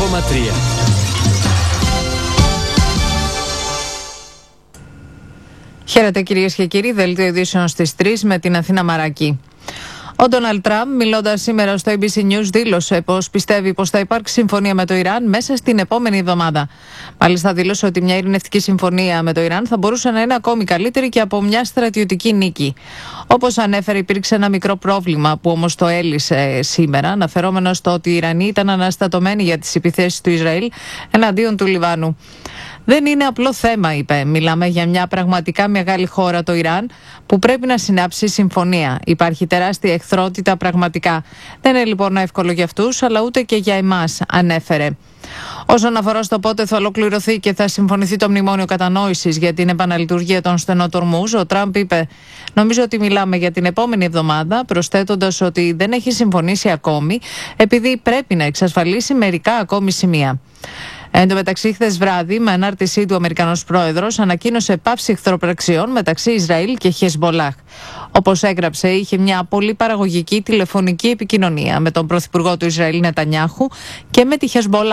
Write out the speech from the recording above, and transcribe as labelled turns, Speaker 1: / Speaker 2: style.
Speaker 1: Χαίρετε κυρίες και κύριοι, δελτίο ειδήσεων στις 3 με την Αθήνα Μαράκη. Ο Ντόναλντ Τραμπ, μιλώντας σήμερα στο ABC News, δήλωσε πως πιστεύει πως θα υπάρξει συμφωνία με το Ιράν μέσα στην επόμενη εβδομάδα. Μάλιστα, δήλωσε ότι μια ειρηνευτική συμφωνία με το Ιράν θα μπορούσε να είναι ακόμη καλύτερη και από μια στρατιωτική νίκη. Όπως ανέφερε, υπήρξε ένα μικρό πρόβλημα που όμως το έλυσε σήμερα, αναφερόμενο στο ότι οι Ιρανοί ήταν αναστατωμένοι για τις επιθέσεις του Ισραήλ εναντίον του Λιβάνου. Δεν είναι απλό θέμα, είπε. Μιλάμε για μια πραγματικά μεγάλη χώρα, το Ιράν, που πρέπει να συνάψει συμφωνία. Υπάρχει τεράστια εχθρότητα πραγματικά. Δεν είναι λοιπόν εύκολο για αυτούς, αλλά ούτε και για εμάς, ανέφερε. Όσον αφορά στο πότε θα ολοκληρωθεί και θα συμφωνηθεί το μνημόνιο κατανόησης για την επαναλειτουργία των στενών ορμούς, ο Τραμπ είπε: «Νομίζω ότι μιλάμε για την επόμενη εβδομάδα», προσθέτοντας ότι δεν έχει συμφωνήσει ακόμη, επειδή πρέπει να εξασφαλίσει μερικά ακόμη σημεία. Εν τω μεταξύ, χθες βράδυ, με ανάρτησή του, ο Αμερικανός πρόεδρος ανακοίνωσε πάυση εχθροπραξιών μεταξύ Ισραήλ και Χεσμπολάχ. Όπως έγραψε, είχε μια πολύ παραγωγική τηλεφωνική επικοινωνία με τον πρωθυπουργό του Ισραήλ Νετανιάχου και με τη Χεσμπολάχ.